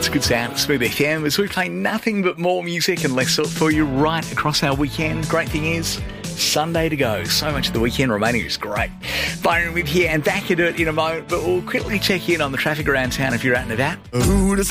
It's good sound at Smooth FM as we play nothing but more music and less salt for you right across our weekend. Great thing is, Sunday to go. So much of the weekend remaining is great. Byron with here and back into it in a moment, but we'll quickly check in on the traffic around town if you're out and about.